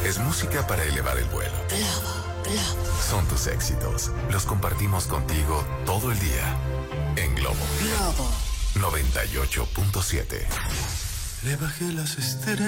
Es música para elevar el vuelo. Son tus éxitos. Los compartimos contigo todo el día. En Globo 98.7. Le bajé las esteras.